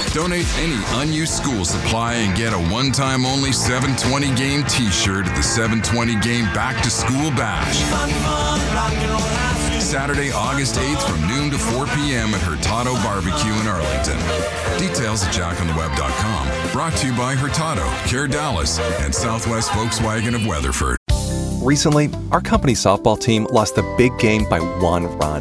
Donate any unused school supply and get a one-time only 720 game t-shirt at the 720 game Back to School Bash. Saturday, August 8th from noon to 4 p.m. at Hurtado Barbecue in Arlington. Details at jackontheweb.com. Brought to you by Hurtado, Care Dallas, and Southwest Volkswagen of Weatherford. Recently, our company softball team lost the big game by 1 run.